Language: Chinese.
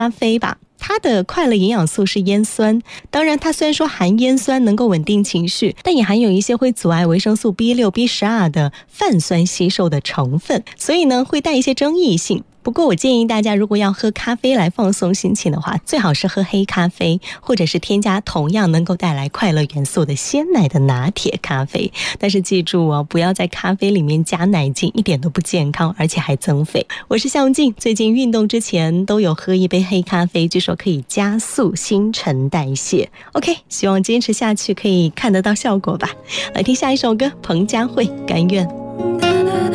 啡吧，它的快乐营养素是烟酸，当然它虽然说含烟酸能够稳定情绪，但也含有一些会阻碍维生素 B6、B12 的泛酸吸收的成分，所以呢会带一些争议性。不过我建议大家如果要喝咖啡来放松心情的话，最好是喝黑咖啡，或者是添加同样能够带来快乐元素的鲜奶的拿铁咖啡。但是记住哦，不要在咖啡里面加奶精，一点都不健康，而且还增肥。我是夏文静，最近运动之前都有喝一杯黑咖啡，据说可以加速新陈代谢。 OK， 希望坚持下去可以看得到效果吧。来听下一首歌，彭佳慧《甘愿》。